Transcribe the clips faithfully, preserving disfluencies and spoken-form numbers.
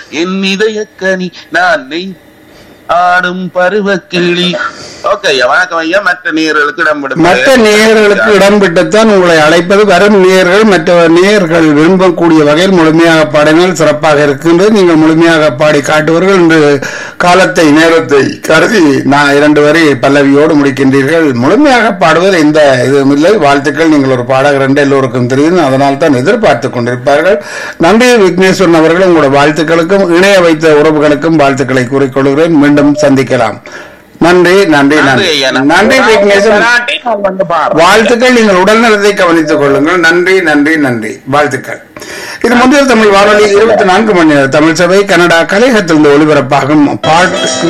என் இதயக்கனி நான் நெய் ஆடும் பருவ கிளி. ஓகே ஐயா, வணக்கம் ஐயா. மற்ற நேயர்களுக்கு இடம் விடும். மற்ற நேயர்களுக்கு இடம் விட்டுத்தான் உங்களை அழைப்பது. வரும் நேயர்கள் மற்ற நேயர்கள் விரும்பக்கூடிய வகையில் முழுமையாக பாடினால் சிறப்பாக இருக்கின்றது. நீங்கள் முழுமையாக பாடி காட்டுவர்கள். இன்று காலத்தை நேரத்தை கருதி நான் இரண்டு வரை பல்லவியோடு முடிக்கின்றீர்கள். முழுமையாக பாடுவது எந்த இதுவும் இல்லை. வாழ்த்துக்கள். நீங்கள் ஒரு பாடகர் என்று எல்லோருக்கும் தெரியும். அதனால் தான் எதிர்பார்த்துக் கொண்டிருப்பார்கள். நன்றி விக்னேஸ்வரன் அவர்கள். உங்களோட வாழ்த்துக்களுக்கும் இணைய வைத்த உறவுகளுக்கும் வாழ்த்துக்களை கூறிக்கொள்கிறேன். மீண்டும் சந்திக்கலாம். நன்றி நன்றி நன்றி நன்றி விக்னேஸ்வரன். வாழ்த்துக்கள். நீங்கள் உடல் நலத்தை கவனித்துக் கொள்ளுங்கள். நன்றி நன்றி நன்றி வாழ்த்துக்கள். இது முந்தைய தமிழ் வானொலி இருபத்தி நான்கு மணி நேர தமிழ் சபை கனடா கலையகத்திலிருந்து ஒளிபரப்பாகும் பாட்டு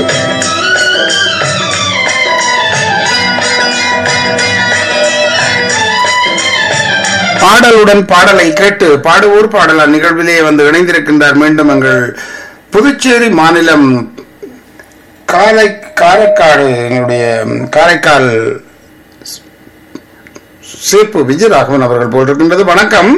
பாடலுடன் பாடலை கேட்டு பாடுவோர் பாடலார் நிகழ்விலே வந்து இணைந்திருக்கின்றார். மீண்டும் எங்கள் புதுச்சேரி மாநிலம் காரை காரைக்காடு எங்களுடைய காரைக்கால் சேப்பு விஜயராகவன் அவர்கள் போட்டிருக்கின்றது. வணக்கம்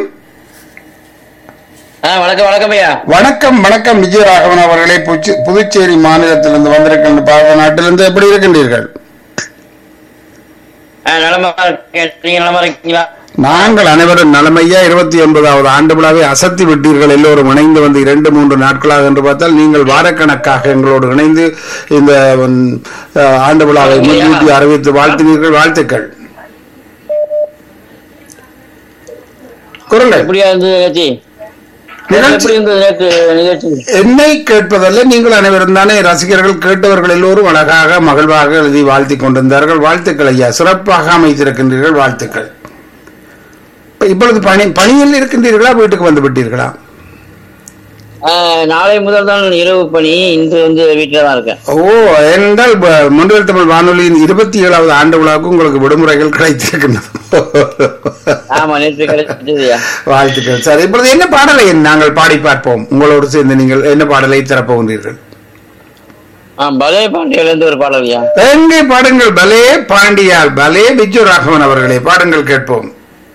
வணக்கம் வணக்கம் ஐயா. வணக்கம் வணக்கம் விஜயராகவன் அவர்களே. புதுச்சேரி மாநிலத்திலிருந்து வந்திருக்கின்ற பாரத நாட்டிலிருந்து எப்படி இருக்கின்றீர்கள்? நாங்கள் அனைவரும் நலமையா. இருபத்தி ஒன்பதாவது ஆண்டு விழாவை அசத்தி விட்டீர்கள். எல்லோரும் இணைந்து வந்து இரண்டு மூன்று நாட்களாக என்று பார்த்தால் நீங்கள் வாரக்கணக்காக எங்களோடு இணைந்து இந்த ஆண்டு விழாவை முன்கூட்டி அறிவித்து வாழ்த்தினீர்கள். வாழ்த்துக்கள். குரல் என்னை கேட்பதல்ல, நீங்கள் அனைவரும் தானே ரசிகர்கள். கேட்டவர்கள் எல்லோரும் அழகாக மகிழ்வாக எழுதி வாழ்த்தி கொண்டிருந்தார்கள். வாழ்த்துக்கள் ஐயா. சிறப்பாக அமைத்திருக்கின்றீர்கள். வாழ்த்துக்கள். இப்பொழுது பணி பணியில் இருக்கின்றீர்களா, வீட்டுக்கு வந்து விட்டீர்களா? நாளை முதல் தான் இரவு பணி. இன்று வந்து வீட்டில தான் இருக்கேன். ஓ, என்றால் முன்னில் தமிழ் வானொலியின் இருபத்தி ஏழாவது ஆண்டு விழாவுக்கு உங்களுக்கு விடுமுறைகள் கிடைத்திருக்கின்றது. வாழ்த்துக்கள் சார். இப்பொழுது என்ன பாடலை நாங்கள் பாடி பார்ப்போம். உங்களோடு சேர்ந்து நீங்கள் என்ன பாடலை திறப்போகிறீர்கள்? பலே பாண்டியிலிருந்து ஒரு பாடலையா? எங்கே பாடுங்கள். பலே பாண்டியால் பலே விஜயராகவன் அவர்களே பாடுங்கள், கேட்போம்.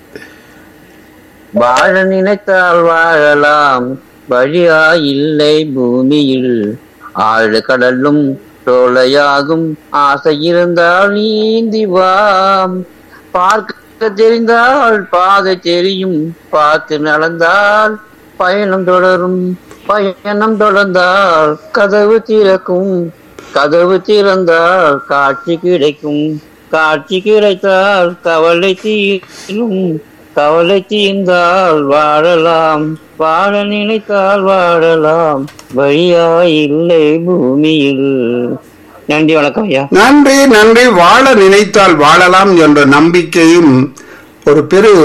வாழ நினைத்தால் வாழலாம், வழியா இல்லை பூமியில். ஆழ் கடலும் சோலையாகும், ஆசை இருந்தால் நீந்தி வாம். பார்க்க தெரிந்தால் பாதை தெரியும், பார்த்து நடந்தால் பயணம் தொடரும். பயணம் தொடர்ந்தால் கதவு திறக்கும், கதவு திறந்தால் காட்சி கிடைக்கும். காட்சி கிடைத்தால் கவலை தீரும், கவலை தீர்ந்தால் வாழலாம். வாழ நினைத்தால் வாழலாம், வழியா இல்லை பூமியில். நன்றி, வணக்கம் ஐயா. நன்றி நன்றி. வாழ நினைத்தால் வாழலாம் என்ற நம்பிக்கையும் ஒரு பெரு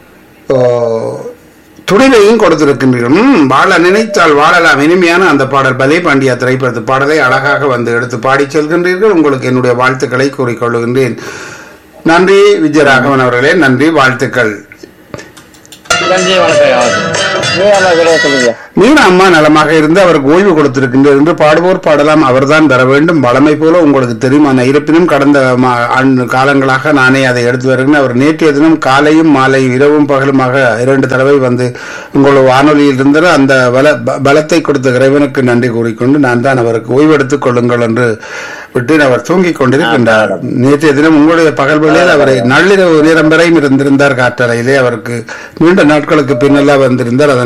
துணிவையும் கொடுத்திருக்கின்றீர்கள். வாழ நினைத்தால் வாழலாம். இனிமையான அந்த பாடல் பலே பாண்டியா திரைப்படத்து பாடலை அழகாக வந்து எடுத்து பாடி செல்கின்றீர்கள். உங்களுக்கு என்னுடைய வாழ்த்துக்களை கூறிக்கொள்கின்றேன். நன்றி விஜயராகவன் அவர்களே. நன்றி, வாழ்த்துக்கள். மீனா அம்மா நலமாக இருந்து அவருக்கு ஓய்வு கொடுத்திருக்கின்றார் என்று பாடுவோர் பாடலாம். அவர்தான் தர வேண்டும். வளமை போல உங்களுக்கு தெரியுமா? இருப்பினும் கடந்த காலங்களாக நானே அதை எடுத்து வருகிறேன். அவர் நேற்றைய தினம் காலையும் மாலை இரவும் பகலுமாக இரண்டு தடவை வந்து உங்களோட வானொலியில் இருந்தார். அந்த பல பலத்தை கொடுத்த இறைவனுக்கு நன்றி கூறிக்கொண்டு நான் தான் அவருக்கு ஓய்வெடுத்துக் கொள்ளுங்கள் என்று விட்டு அவர் தூங்கிக் கொண்டிருக்கின்றார். நேற்றைய தினம் உங்களுடைய பகல் வேளையில் அவரை நள்ளிரவு நேரம் வரையும் இருந்திருந்தார் காற்றறையிலே. அவருக்கு நீண்ட நாட்களுக்கு பின்னெல்லாம் வந்திருந்தார்.